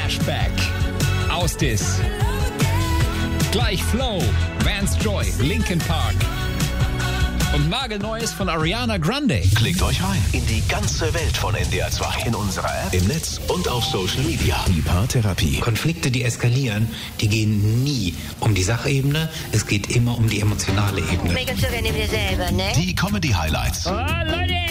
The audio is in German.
Flashback. Ausdis. Gleich Flow, Vance Joy, Linkin Park. Und nagelneues von Ariana Grande. Klickt euch rein in die ganze Welt von NDR 2. In unserer App, im Netz und auf Social Media. Die Paartherapie. Konflikte, die eskalieren, die gehen nie um die Sachebene. Es geht immer um die emotionale Ebene. Mega so gerne wir selber, ne? Die Comedy-Highlights. Oh, Leute!